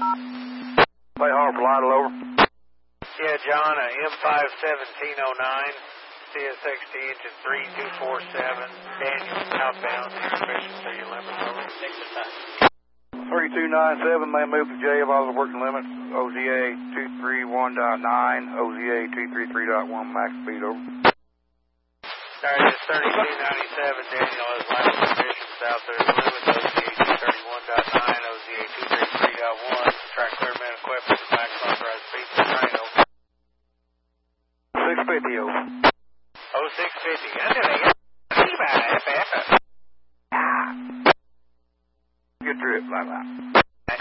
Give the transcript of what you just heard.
Bay Harbor, Lytle, over. Yeah, John, M51709, CSXT engine 3247, Daniel, southbound, insufficient to your limit, over. 3297, may move to J of all the working limits, OZA 231.9, OZA 233.1, max speed, over. Sorry, it's 3297, Daniel has line conditions out there, limit OZA 231.9, OZA 233.1, track clearman equipment, max authorized speed to train, over. 650, over. 0650, Anthony, Good trip, bye-bye.